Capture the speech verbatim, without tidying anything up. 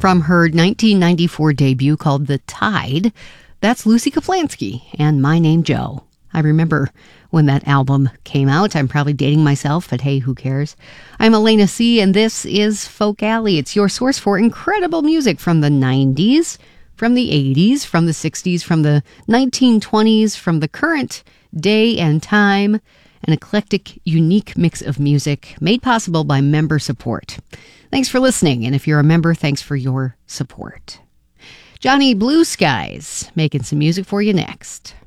From her nineteen ninety-four debut called The Tide, that's Lucy Kaplansky and My Name Joe. I remember when that album came out. I'm probably dating myself, but hey, who cares? I'm Elena C., and this is Folk Alley. It's your source for incredible music from the nineties, from the eighties, from the sixties, from the nineteen twenties, from the current day and time. An eclectic, unique mix of music made possible by member support. Thanks for listening, and if you're a member, thanks for your support. Johnny Blue Skies making some music for you next.